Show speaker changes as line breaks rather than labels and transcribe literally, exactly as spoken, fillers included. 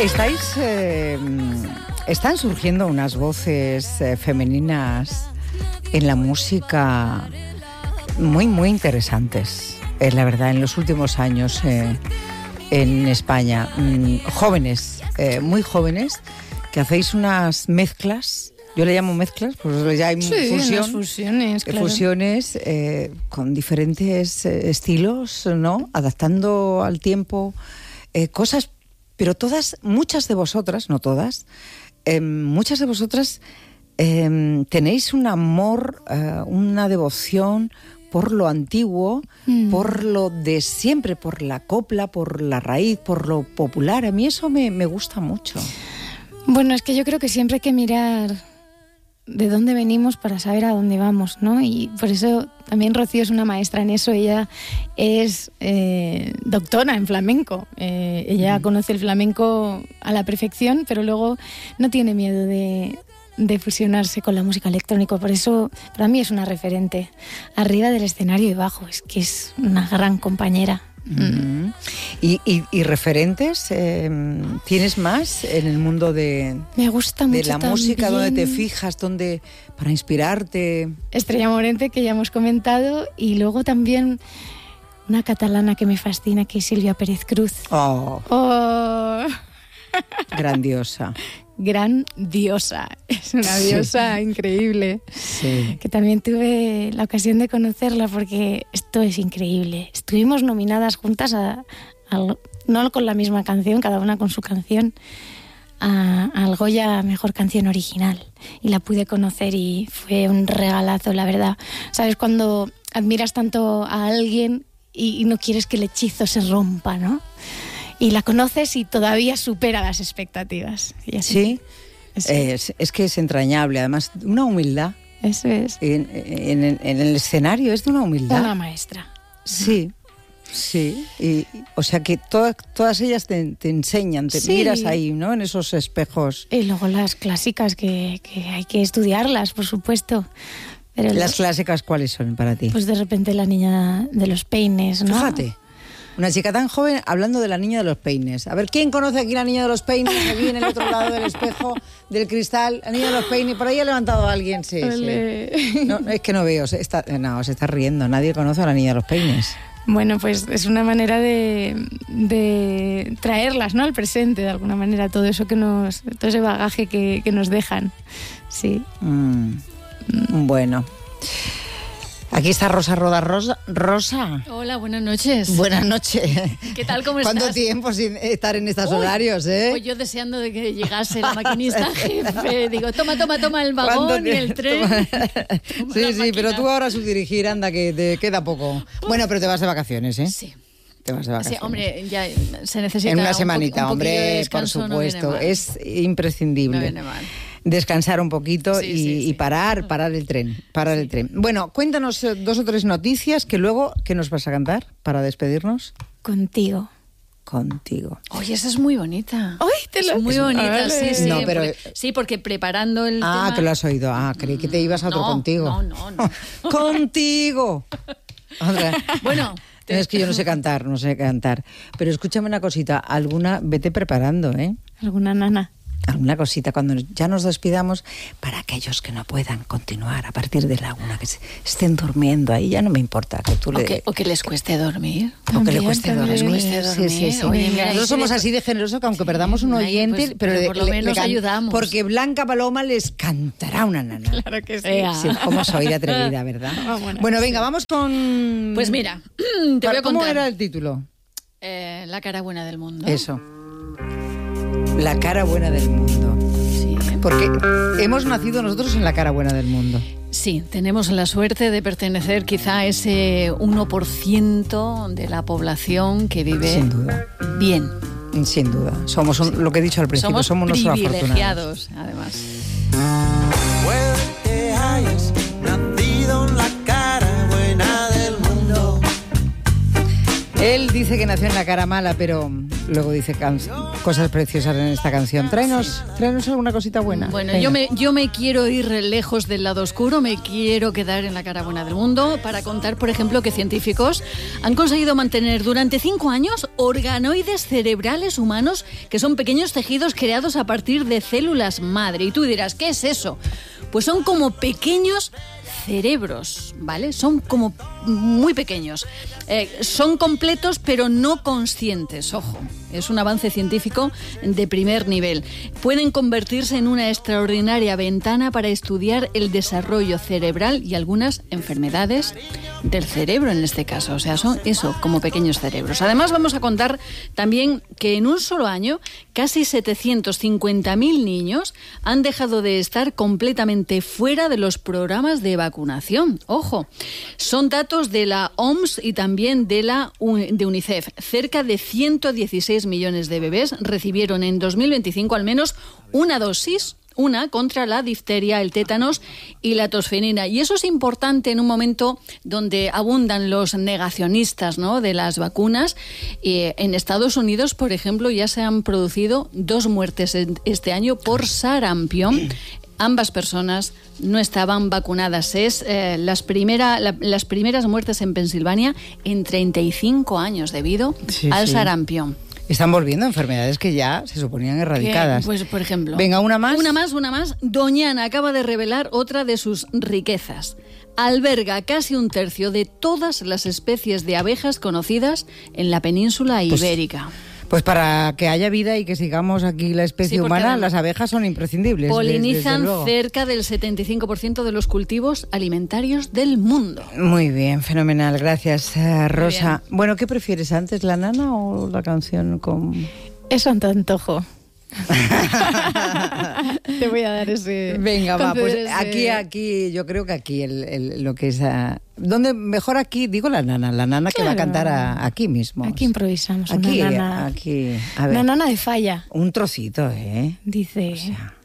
Estáis, eh, están surgiendo unas voces eh, femeninas en la música muy, muy interesantes, eh, la verdad, en los últimos años eh, en España. Mm, jóvenes, eh, muy jóvenes, que hacéis unas mezclas. Yo le llamo mezclas, pues ya hay
sí,
fusión,
fusiones, claro.
fusiones eh, con diferentes eh, estilos, ¿no? Adaptando al tiempo eh, cosas, pero todas, muchas de vosotras, no todas, eh, muchas de vosotras eh, tenéis un amor, eh, una devoción por lo antiguo, mm. por lo de siempre, por la copla, por la raíz, por lo popular. A mí eso me, me gusta mucho.
Bueno, es que yo creo que siempre hay que mirar de dónde venimos para saber a dónde vamos, ¿no? Y por eso también Rocío es una maestra en eso. Ella es eh, doctora en flamenco. Eh, ella mm. conoce el flamenco a la perfección, pero luego no tiene miedo de, de fusionarse con la música electrónica. Por eso para mí es una referente. Arriba del escenario y bajo, es que es una gran compañera.
Mm. ¿Y, y, y referentes eh, tienes más en el mundo de,
Me gusta mucho
de la
también.
música? ¿Dónde te fijas? ¿Dónde, para inspirarte?
Estrella Morente, que ya hemos comentado, y luego también una catalana que me fascina, que es Silvia Pérez Cruz.
Oh,
oh.
Grandiosa.
Grandiosa, es una diosa sí. increíble,
sí.
que también tuve la ocasión de conocerla porque esto es increíble. Estuvimos nominadas juntas, a, a, no con la misma canción, cada una con su canción, a, al Goya Mejor Canción Original, y la pude conocer y fue un regalazo, la verdad. ¿Sabes? Cuando admiras tanto a alguien y, y no quieres que el hechizo se rompa, ¿no? Y la conoces y todavía supera las expectativas. Y así.
Sí, es, es que es entrañable. Además, una humildad.
Eso es.
En, en, en el escenario es de una humildad.
Una maestra.
Sí, sí. Y, o sea que to, todas ellas te, te enseñan, te sí. miras ahí, ¿no? En esos espejos.
Y luego las clásicas, que, que hay que estudiarlas, por supuesto. Pero
¿Las
los,
clásicas cuáles son para ti?
Pues de repente La Niña de los Peines, ¿no?
Fíjate. Una chica tan joven hablando de La Niña de los Peines. A ver, ¿quién conoce aquí La Niña de los Peines? Aquí en el otro lado del espejo, del cristal. La Niña de los Peines. Por ahí ha levantado a alguien, sí, sí. No, es que no veo. Se está, no, se está riendo. Nadie conoce a La Niña de los Peines.
Bueno, pues es una manera de, de traerlas, ¿no? Al presente, de alguna manera, todo eso que nos, todo ese bagaje que, que nos dejan. Sí.
Mm, bueno. Aquí está Rosa Roda. Rosa. Rosa.
Hola, buenas noches.
Buenas noches.
¿Qué tal? ¿Cómo estás?
¿Cuánto tiempo sin estar en estos Uy, horarios, eh?
Pues yo deseando de que llegase la maquinista jefe. Digo, toma, toma, toma el vagón y el tren.
Sí, sí, pero tú ahora subdirigir, anda, que te queda poco. Bueno, pero te vas de vacaciones, ¿eh?
Sí.
Te vas de vacaciones.
Sí, hombre, ya se necesita
en una
un
semanita,
po- un
hombre,
de descanso,
por supuesto.
No
es imprescindible.
No viene mal.
Descansar un poquito
sí,
y,
sí, sí.
y parar, parar el tren, parar sí. el tren. Bueno, cuéntanos dos o tres noticias que luego, ¿qué nos vas a cantar para despedirnos?
Contigo.
Contigo.
Oye, esa es muy bonita.
Ay, te lo
es muy bonita, vale. sí, sí.
No, pero...
porque, sí, porque preparando el
Ah,
tema...
que lo has oído. Ah, creí que te ibas a otro
no,
contigo.
No, no, no.
¡Contigo! Otra.
Bueno...
No, es que yo no sé cantar, no sé cantar. Pero escúchame una cosita, alguna, vete preparando, ¿eh?
Alguna nana.
Alguna cosita cuando ya nos despidamos, para aquellos que no puedan continuar a partir de la una, que se estén durmiendo ahí, ya no me importa que tú
o
le...
Que, o que les cueste dormir.
O que le cueste dormir.
Les cueste dormir.
Sí, sí, sí.
Oye, mira,
nosotros somos
de...
así de generosos que aunque sí, perdamos un oyente, pues, pero,
pero por lo
le,
menos
le,
ayudamos.
Porque Blanca Paloma les cantará una nana.
Claro que sí.
Sí, como soy de atrevida, ¿verdad?
Oh, bueno,
bueno, venga,
sí.
vamos con...
Pues mira, te voy a
¿Cómo
contar.
era el título?
Eh, la cara buena del mundo.
Eso. La cara buena del mundo.
Sí.
Porque hemos nacido nosotros en la cara buena del mundo.
Sí, tenemos la suerte de pertenecer quizá a ese uno por ciento de la población que vive
Sin duda.
bien.
Sin duda. Somos un, sí. lo que he dicho al principio, somos, somos unos
privilegiados, además.
Puede que hayas nacido en la cara buena del mundo.
Él dice que nació en la cara mala, pero luego dice can- cosas preciosas en esta canción. Tráenos, tráenos alguna cosita buena.
Bueno,
Venga.
yo me, yo me quiero ir lejos del lado oscuro, me quiero quedar en la cara buena del mundo para contar, por ejemplo, que científicos han conseguido mantener durante cinco años organoides cerebrales humanos que son pequeños tejidos creados a partir de células madre. Y tú dirás, ¿qué es eso? Pues son como pequeños cerebros, ¿vale? Son como muy pequeños. Eh, son completos pero no conscientes, ojo. Es un avance científico de primer nivel. Pueden convertirse en una extraordinaria ventana para estudiar el desarrollo cerebral y algunas enfermedades del cerebro en este caso. O sea, son eso, como pequeños cerebros. Además, vamos a contar también que en un solo año casi setecientos cincuenta mil niños han dejado de estar completamente fuera de los programas de vacunación. Ojo, son datos de la O M S y también de la de UNICEF. Cerca de ciento dieciséis millones de bebés recibieron en dos mil veinticinco al menos una dosis, una contra la difteria, el tétanos y la tosferina. Y eso es importante en un momento donde abundan los negacionistas, ¿no?, de las vacunas. Eh, en Estados Unidos, por ejemplo, ya se han producido dos muertes este año por sarampión. Ambas personas no estaban vacunadas. Es eh, las, primera, la, las primeras muertes en Pensilvania en treinta y cinco años debido
Sí,
al
sí.
sarampión.
Están volviendo enfermedades que ya se suponían erradicadas.
Que, pues, por ejemplo.
Venga, una más.
Una más, una más. Doñana acaba de revelar otra de sus riquezas. Alberga casi un tercio de todas las especies de abejas conocidas en la península ibérica.
Pues, pues para que haya vida y que sigamos aquí la especie
Sí, porque
humana,
además
las abejas son imprescindibles.
Polinizan
desde luego.
cerca del setenta y cinco por ciento de los cultivos alimentarios del mundo.
Muy bien, fenomenal. Gracias, eh, Rosa.
bien.
Bueno, ¿qué prefieres antes, la nana o la canción con...?
Eso ante antojo. Te voy a dar ese...
Venga, va, pues
conceder ese-
aquí, aquí, yo creo que aquí el, el- lo que es... a- ¿Dónde mejor aquí? Digo la nana, la nana que va a
Claro.
cantar a- aquí mismo.
Aquí improvisamos
Aquí,
una nana,
aquí, a ver.
una nana de falla.
Un trocito, ¿eh?
Dice...
O sea,